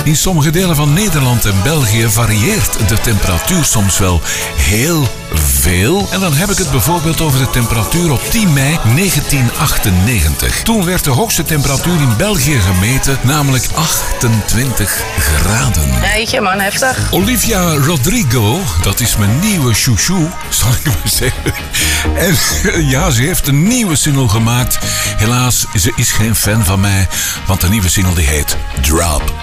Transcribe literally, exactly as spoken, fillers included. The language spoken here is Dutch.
In sommige delen van Nederland en België varieert de temperatuur soms wel heel veel. En dan heb ik het bijvoorbeeld over de temperatuur op tien mei negentien achtennegentig. Toen werd de hoogste temperatuur in België gemeten, namelijk achtentwintig graden. Jeetje man, heftig. Olivia Rodrigo, dat is mijn nieuwe chouchou, zal ik maar zeggen. En ja, ze heeft een nieuwe single gemaakt. Helaas, ze is geen fan van mij, want de nieuwe single die heet Drop